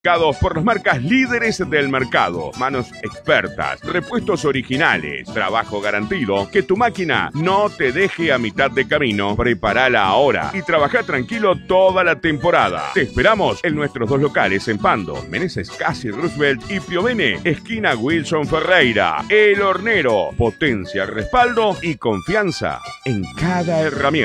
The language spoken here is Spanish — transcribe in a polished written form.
Por las marcas líderes del mercado, manos expertas, repuestos originales, trabajo garantido, que tu máquina no te deje a mitad de camino. Prepárala ahora y trabaja tranquilo toda la temporada. Te esperamos en nuestros dos locales en Pando, Meneses Casi Roosevelt y Piovene, esquina Wilson Ferreira. El Hornero, potencia, respaldo y confianza en cada herramienta.